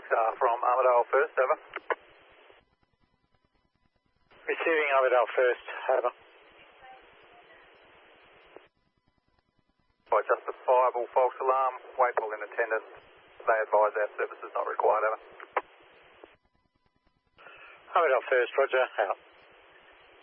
from Armidale First, over. Receiving Armidale First, over. Right, justifiable false alarm, Wakeful in attendance. They advise our service is not required, over. Armidale First, roger, out.